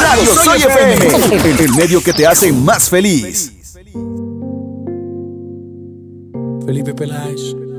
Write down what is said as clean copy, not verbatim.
Radio Soy FM, el medio que te hace más feliz. Felipe Peláez.